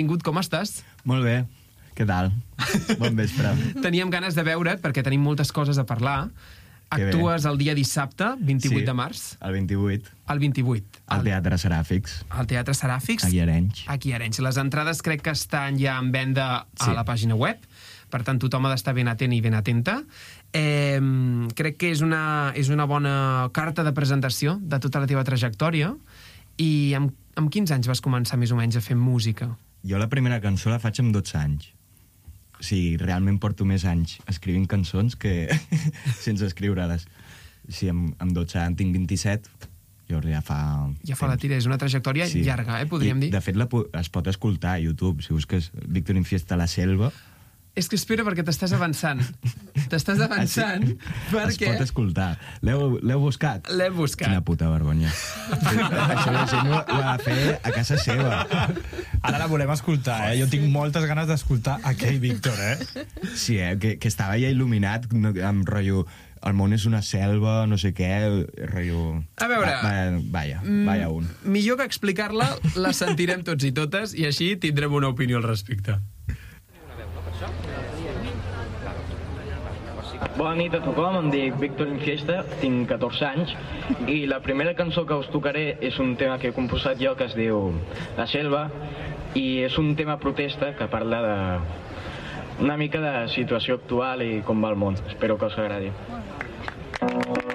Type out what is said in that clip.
Benvingut, com estàs? Molt bé, què tal? Bon vespre. Teníem ganes de veure't perquè tenim moltes coses a parlar. Que bé. Actues el dia dissabte, 28 Sí, de març. El 28, El 28. al Teatre Seràfics, Al Teatre Seràfics. aquí a Arenys. Aquí a Arenys. Les entrades crec que estan ja en venda a Sí. la pàgina web, per tant tothom ha d'estar ben atent i ben atenta. Crec que és una bona carta de presentació de tota la teva trajectòria. I amb quins anys vas començar més o menys a fer música? Jo la primera cançó la faig amb 12 anys. O sigui, realment porto més anys escrivint cançons que sense escriure-les. Sí, amb 12 anys tinc 27, llavors ja fa... Ja fa la tira, és una trajectòria llarga, podríem dir. De fet, es pot escoltar a YouTube, si busques Víctor Infiesta La Selva. És que espera, perquè t'estàs avançant. T'estàs avançant perquè... Es pot escoltar. L'heu buscat? L'hem buscat. Quina puta vergonya. Això la gent ho ha de fer a casa seva. Ara la volem escoltar, Jo tinc moltes ganes d'escoltar aquell Víctor, Sí, que estava ja il·luminat amb rotllo... El món és una selva, no sé què, rotllo... A veure... Vaya un. Millor que explicar-la, la sentirem tots i totes i així tindrem una opinió al respecte. Bona nit a tothom, em dic Víctor Infiesta, tinc 14 anys i la primera cançó que us tocaré és un tema que he composat jo que es diu La Selva i és un tema protesta que parla de una mica de situació actual i com va el món. Espero que us agradi.